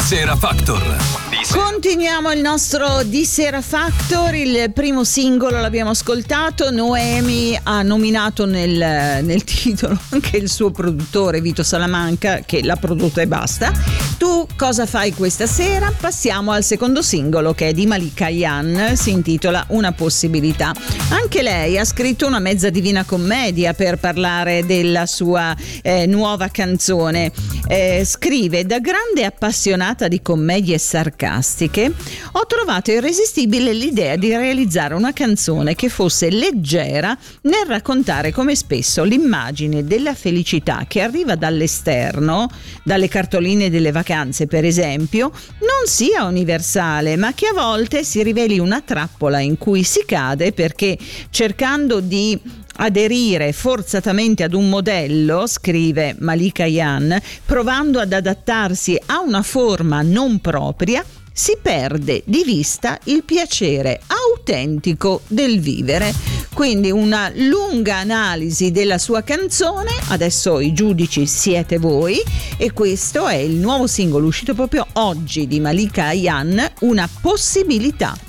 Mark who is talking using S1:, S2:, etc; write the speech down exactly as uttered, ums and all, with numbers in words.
S1: Sera Factor.
S2: Continuiamo il nostro Di Sera Factor. Il primo singolo l'abbiamo ascoltato. Noemi ha nominato nel, nel titolo anche il suo produttore Vito Salamanca, che l'ha prodotto e basta. Tu cosa fai questa sera? Passiamo al secondo singolo, che è di Malika Ayane, si intitola Una possibilità. Anche lei ha scritto una mezza divina commedia per parlare della sua eh, nuova canzone. Eh, scrive: da grande appassionata di commedie sarcastiche ho trovato irresistibile l'idea di realizzare una canzone che fosse leggera nel raccontare come spesso l'immagine della felicità che arriva dall'esterno, dalle cartoline delle vacanze per esempio, non sia universale, ma che a volte si riveli una trappola in cui si cade perché, cercando di aderire forzatamente ad un modello, scrive Malika Ayane, provando ad adattarsi a una forma non propria, si perde di vista il piacere autentico del vivere. Quindi una lunga analisi della sua canzone, adesso i giudici siete voi, e questo è il nuovo singolo uscito proprio oggi di Malika Ayane, Una possibilità.